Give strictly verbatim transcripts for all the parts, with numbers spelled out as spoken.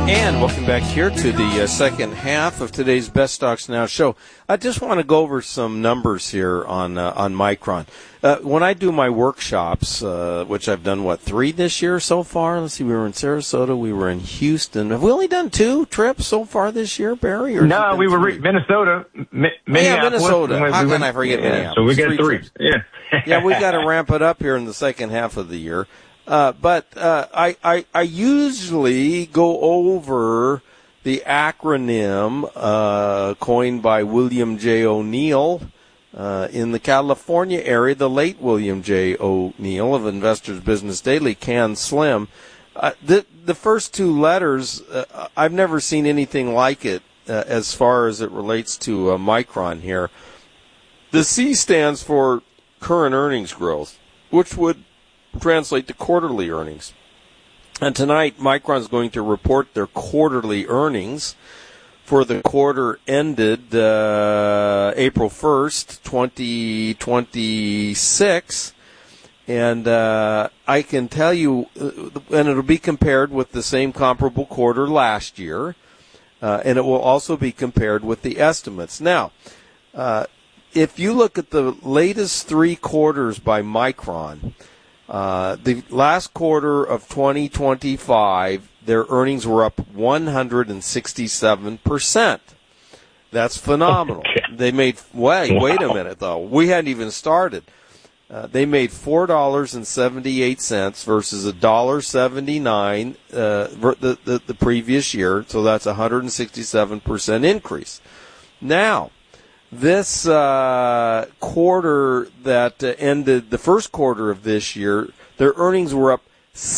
And welcome back here to the uh, second half of today's Best Stocks Now show. I just want to go over some numbers here on uh, on Micron. Uh, when I do my workshops, uh, which I've done, what, three this year so far? Let's see, we were in Sarasota, we were in Houston. Have we only done two trips so far this year, Barry? Or no, we were re- Minnesota. Mi- yeah, Minnesota. We, How we can went, I forget yeah, Minneapolis? So we got three. three Yeah, yeah, we've got to ramp it up here in the second half of the year. Uh, but uh, I, I, I usually go over the acronym uh, coined by William J. O'Neill uh, in the California area, the late William J. O'Neill of Investors Business Daily, CAN SLIM. Uh, the, the first two letters, uh, I've never seen anything like it uh, as far as it relates to uh, Micron here. The C stands for current earnings growth, which would translate to quarterly earnings. And tonight, Micron is going to report their quarterly earnings for the quarter ended uh, April first, twenty twenty-six. And uh, I can tell you, uh, and it'll be compared with the same comparable quarter last year, uh, and it will also be compared with the estimates. Now, uh, if you look at the latest three quarters by Micron, Uh, the last quarter of twenty twenty-five, their earnings were up one hundred sixty-seven percent. That's phenomenal. They made, wait, wow. wait a minute though. We hadn't even started. Uh, they made four dollars and seventy-eight cents versus one dollar seventy-nine uh, the, the, the previous year. So that's a one hundred sixty-seven percent increase. Now, this uh, quarter that uh, ended the first quarter of this year, their earnings were up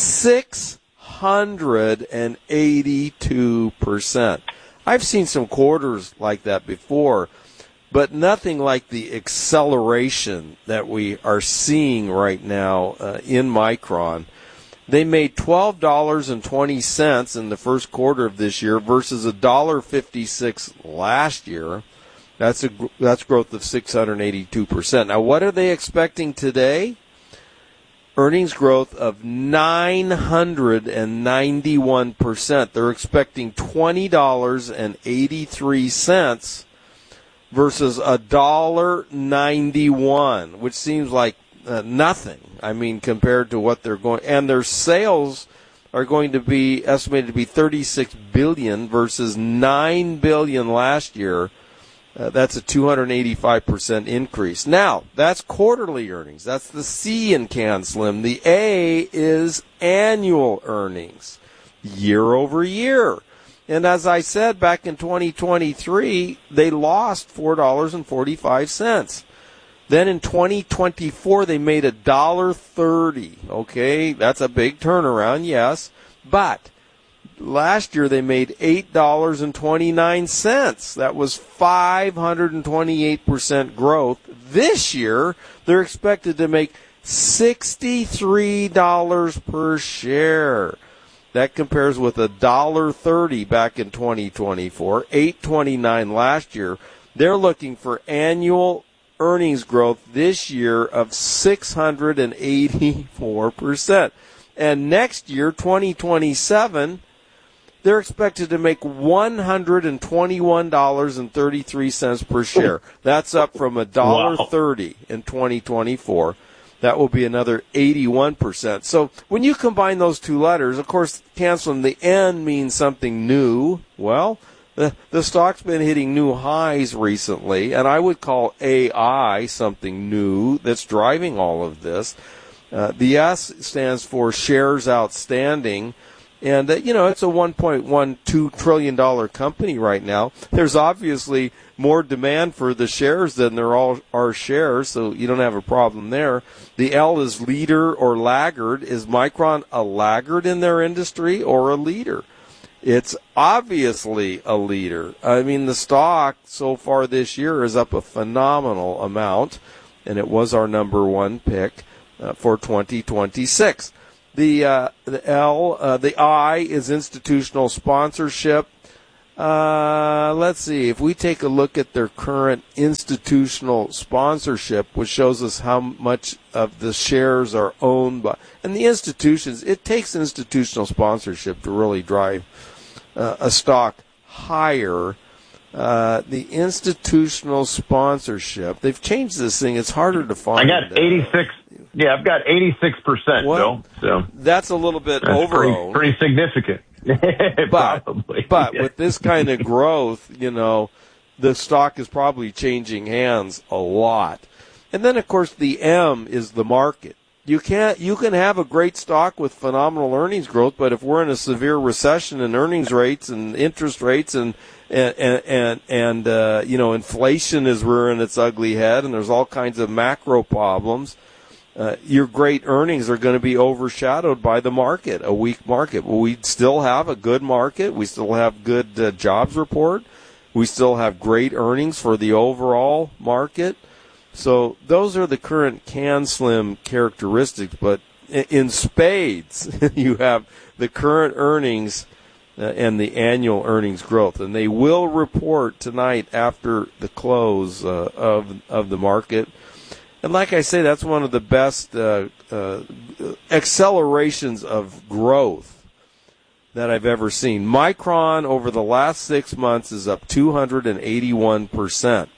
six hundred eighty-two percent. I've seen some quarters like that before, but nothing like the acceleration that we are seeing right now uh, in Micron. They made twelve dollars and twenty cents in the first quarter of this year versus one dollar fifty-six last year. That's a that's growth of six hundred eighty-two percent. Now, what are they expecting today? Earnings growth of nine hundred ninety-one percent. They're expecting twenty dollars and eighty-three cents versus one dollar ninety-one, which seems like uh, nothing. I mean, compared to what they're going, and their sales are going to be estimated to be thirty-six billion dollars versus nine billion dollars last year. Uh, that's a two hundred eighty-five percent increase. Now, that's quarterly earnings. That's the C in CAN SLIM. The A is annual earnings, year over year. And as I said, back in twenty twenty-three, they lost four dollars and forty-five cents. Then in twenty twenty-four, they made one dollar thirty. Okay, that's a big turnaround, yes. But last year they made eight dollars and twenty-nine cents. That was five hundred twenty-eight percent growth. This year, they're expected to make sixty-three dollars per share. That compares with one dollar thirty back in twenty twenty-four, eight twenty-nine last year. They're looking for annual earnings growth this year of six hundred eighty-four percent. And next year, twenty twenty-seven, they're expected to make one hundred twenty-one dollars and thirty-three cents per share. That's up from one dollar thirty wow. in twenty twenty-four. That will be another eighty-one percent. So when you combine those two letters, of course, canceling the N means something new. Well, the, the stock's been hitting new highs recently, and I would call A I something new that's driving all of this. Uh, the S stands for shares outstanding. And, uh, you know, it's a one point one two trillion dollars company right now. There's obviously more demand for the shares than there all are shares, so you don't have a problem there. The L is leader or laggard. Is Micron a laggard in their industry or a leader? It's obviously a leader. I mean, the stock so far this year is up a phenomenal amount, and it was our number one pick uh, for twenty twenty-six. The uh, the L, uh, the I is institutional sponsorship. Uh, let's see, if we take a look at their current institutional sponsorship, which shows us how much of the shares are owned by, and the institutions, it takes institutional sponsorship to really drive uh, a stock higher. Uh, the institutional sponsorship, they've changed this thing. It's harder to find. I got eighty-six. Uh, yeah, I've got eighty-six percent, Bill. So that's a little bit that's overowned. Pretty, pretty significant. but probably. but yeah. with this kind of growth, you know, the stock is probably changing hands a lot. And then, of course, the M is the market. You can't. You can have a great stock with phenomenal earnings growth, but if we're in a severe recession and earnings rates and interest rates and and and and, and uh, you know, inflation is rearing its ugly head, and there's all kinds of macro problems, uh, your great earnings are going to be overshadowed by the market, a weak market. Well, we still have a good market. We still have good uh, jobs report. We still have great earnings for the overall market. So those are the current CanSlim characteristics, but in spades, you have the current earnings uh, and the annual earnings growth. And they will report tonight after the close uh, of of the market. And like I say, that's one of the best uh, uh, accelerations of growth that I've ever seen. Micron over the last six months is up two hundred eighty-one percent.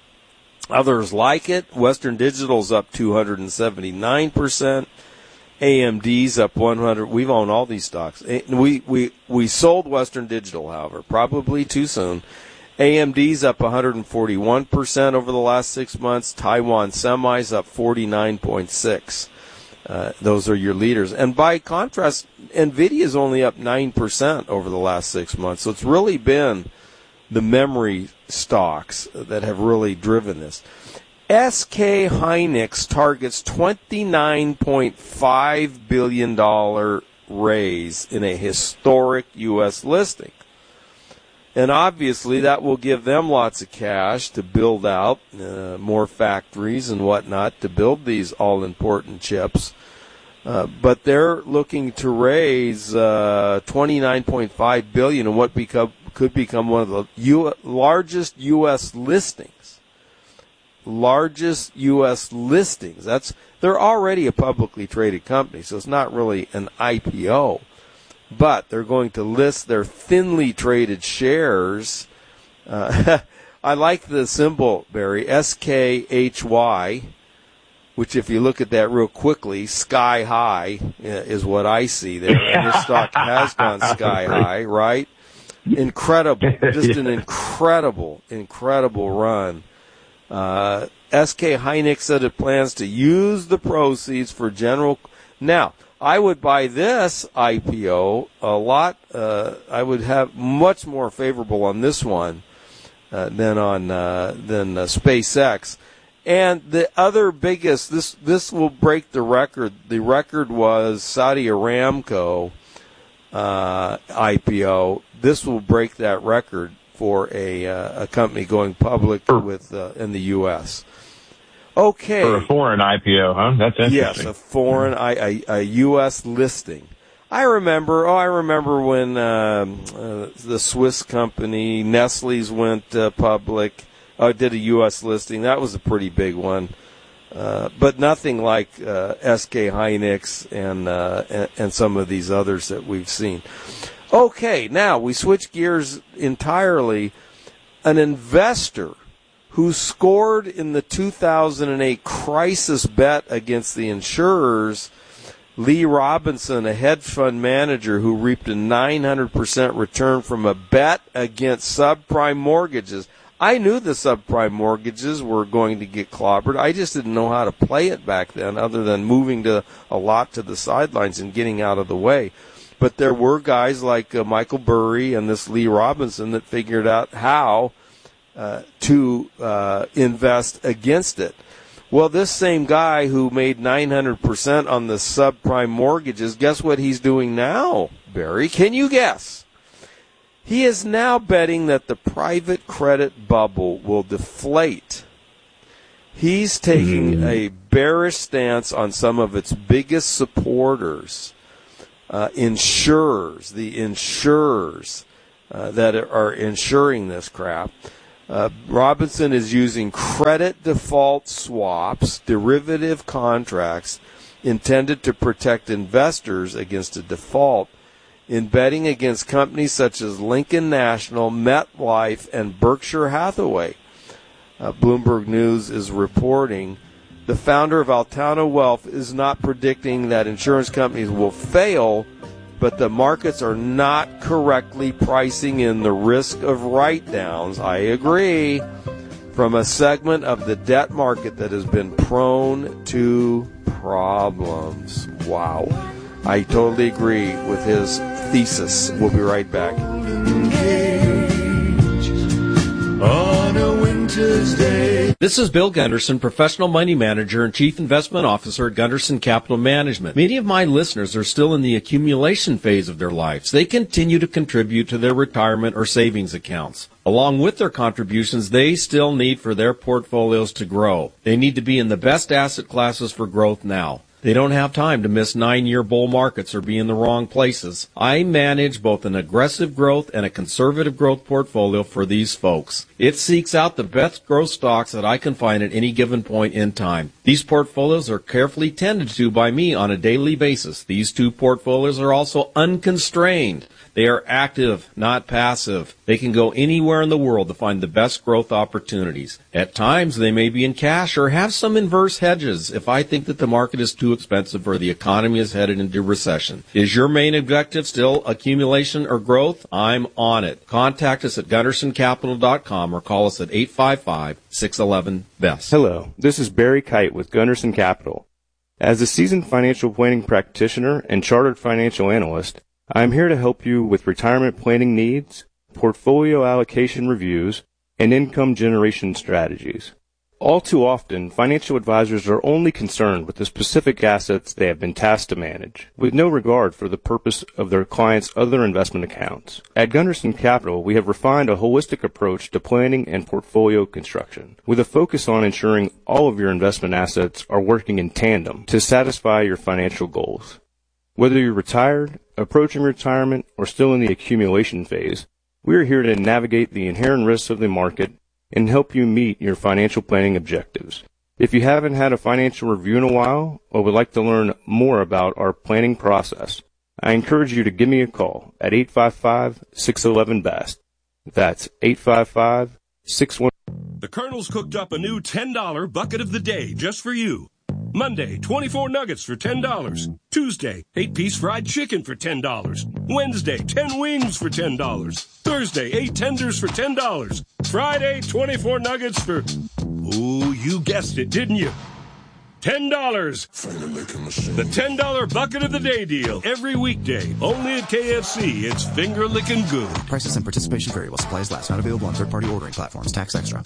Others like it. Western Digital's up two hundred seventy-nine percent. A M D's up one hundred. We've owned all these stocks. We we we sold Western Digital, however, probably too soon. A M D's up one hundred forty-one percent over the last six months. Taiwan Semi's up forty-nine point six. Uh, those are your leaders. And by contrast, NVIDIA's only up nine percent over the last six months. So it's really been the memory stocks that have really driven this. S K Hynix targets twenty-nine point five billion dollars raise in a historic U S listing. And obviously that will give them lots of cash to build out uh, more factories and whatnot to build these all-important chips. Uh, but they're looking to raise uh, twenty-nine point five billion dollars in what become, could become one of the U- largest U S listings. Largest U S listings. That's they're already a publicly traded company, so it's not really an I P O. But they're going to list their thinly traded shares. Uh, I like the symbol, Barry, S K H Y. Which, if you look at that real quickly, sky high is what I see there. And this stock has gone sky high, right? Incredible. Just an incredible, incredible run. Uh, S K Hynix said it plans to use the proceeds for general. Now, I would buy this I P O a lot. Uh, I would have much more favorable on this one uh, than on uh, than uh, SpaceX. And the other biggest, this this will break the record. The record was Saudi Aramco uh, I P O. This will break that record for a uh, a company going public with uh, in the U S. Okay. For a foreign I P O, huh? That's interesting. Yes, a foreign, I, a, a U S listing. I remember, oh, I remember when um, uh, the Swiss company, Nestle's went uh, public. Oh, did a U S listing. That was a pretty big one. Uh, but nothing like uh, S K Hynix and, uh, and and some of these others that we've seen. Okay, now we switch gears entirely. An investor who scored in the two thousand eight crisis bet against the insurers, Lee Robinson, a hedge fund manager who reaped a nine hundred percent return from a bet against subprime mortgages. I knew the subprime mortgages were going to get clobbered. I just didn't know how to play it back then other than moving to a lot to the sidelines and getting out of the way. But there were guys like uh, Michael Burry and this Lee Robinson that figured out how uh, to uh, invest against it. Well, this same guy who made nine hundred percent on the subprime mortgages, guess what he's doing now, Barry? Can you guess? He is now betting that the private credit bubble will deflate. He's taking mm. a bearish stance on some of its biggest supporters, uh, insurers, the insurers uh, that are insuring this crap. Uh, Robinson is using credit default swaps, derivative contracts, intended to protect investors against a default in betting against companies such as Lincoln National, MetLife, and Berkshire Hathaway. Uh, Bloomberg News is reporting the founder of Altano Wealth is not predicting that insurance companies will fail, but the markets are not correctly pricing in the risk of write-downs. I agree. From a segment of the debt market that has been prone to problems. Wow. I totally agree with his thesis. We'll be right back. On a winter's day. This is Bill Gunderson, Professional Money Manager and Chief Investment Officer at Gunderson Capital Management. Many of my listeners are still in the accumulation phase of their lives. They continue to contribute to their retirement or savings accounts. Along with their contributions, they still need for their portfolios to grow. They need to be in the best asset classes for growth now. They don't have time to miss nine-year bull markets or be in the wrong places. I manage both an aggressive growth and a conservative growth portfolio for these folks. It seeks out the best growth stocks that I can find at any given point in time. These portfolios are carefully tended to by me on a daily basis. These two portfolios are also unconstrained. They are active, not passive. They can go anywhere in the world to find the best growth opportunities. At times, they may be in cash or have some inverse hedges if I think that the market is too expensive or the economy is headed into recession. Is your main objective still accumulation or growth? I'm on it. Contact us at gunderson capital dot com or call us at eight five five, six one one, B E S T. Hello, this is Barry Kite with Gunderson Capital. As a seasoned financial planning practitioner and chartered financial analyst, I am here to help you with retirement planning needs, portfolio allocation reviews, and income generation strategies. All too often, financial advisors are only concerned with the specific assets they have been tasked to manage, with no regard for the purpose of their clients' other investment accounts. At Gunderson Capital, we have refined a holistic approach to planning and portfolio construction, with a focus on ensuring all of your investment assets are working in tandem to satisfy your financial goals. Whether you're retired, approaching retirement, or still in the accumulation phase, we are here to navigate the inherent risks of the market and help you meet your financial planning objectives. If you haven't had a financial review in a while or would like to learn more about our planning process, I encourage you to give me a call at eight five five, six one one, B E S T. That's eight five five, six one one. The Colonel's cooked up a new ten dollar bucket of the day just for you. Monday, twenty-four nuggets for ten dollars. Tuesday, eight-piece fried chicken for ten dollars. Wednesday, ten wings for ten dollars. Thursday, eight tenders for ten dollars. Friday, twenty-four nuggets for... Ooh, you guessed it, didn't you? ten dollars. The ten dollar bucket of the day deal. Every weekday, only at K F C. It's finger-licking good. Prices and participation vary while supplies last. Not available on third-party ordering platforms. Tax extra.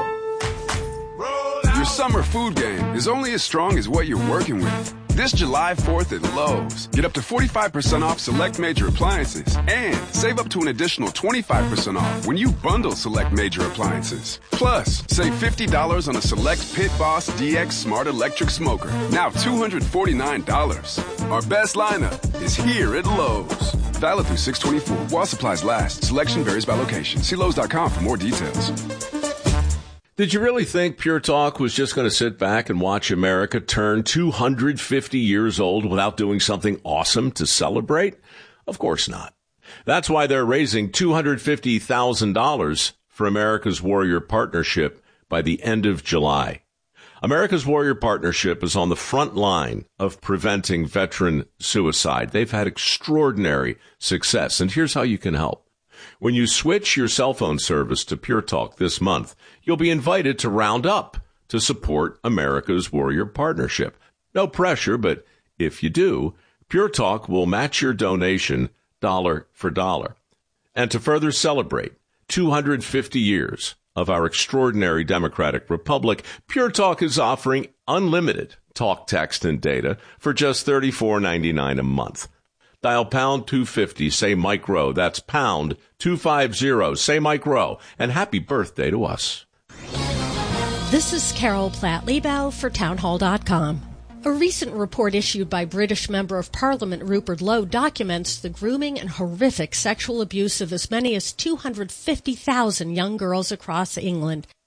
Your summer food game is only as strong as what you're working with. This July fourth at Lowe's, get up to forty-five percent off select major appliances and save up to an additional twenty-five percent off when you bundle select major appliances. Plus, save fifty dollars on a select Pit Boss D X Smart Electric Smoker, now two hundred forty-nine dollars. Our best lineup is here at Lowe's. Valid through six twenty-four while supplies last. Selection varies by location. See Lowe's dot com for more details. Did you really think Pure Talk was just going to sit back and watch America turn two hundred fifty years old without doing something awesome to celebrate? Of course not. That's why they're raising two hundred fifty thousand dollars for America's Warrior Partnership by the end of July. America's Warrior Partnership is on the front line of preventing veteran suicide. They've had extraordinary success, and here's how you can help. When you switch your cell phone service to Pure Talk this month, you'll be invited to round up to support America's Warrior Partnership. No pressure, but if you do, Pure Talk will match your donation dollar for dollar. And to further celebrate two hundred fifty years of our extraordinary democratic republic, Pure Talk is offering unlimited talk, text, and data for just thirty-four ninety-nine a month. Dial pound two fifty, say Mike Rowe. That's pound two fifty, say Mike Rowe. And happy birthday to us. This is Carol Platt-Liebau for townhall dot com. A recent report issued by British Member of Parliament Rupert Lowe documents the grooming and horrific sexual abuse of as many as two hundred fifty thousand young girls across England.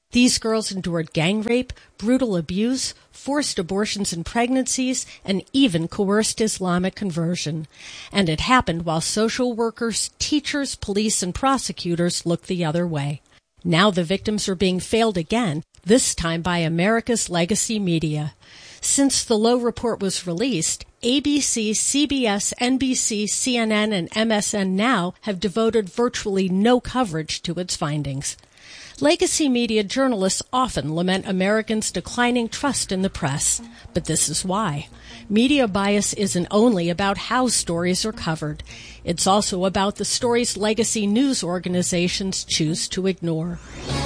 These girls endured gang rape, brutal abuse, forced abortions and pregnancies, and even coerced Islamic conversion. And it happened while social workers, teachers, police, and prosecutors looked the other way. Now the victims are being failed again, this time by America's legacy media. Since the Lowe report was released, A B C, C B S, N B C, C N N, and M S N Now have devoted virtually no coverage to its findings. Legacy media journalists often lament Americans' declining trust in the press, but this is why. Media bias isn't only about how stories are covered. It's also about the stories legacy news organizations choose to ignore.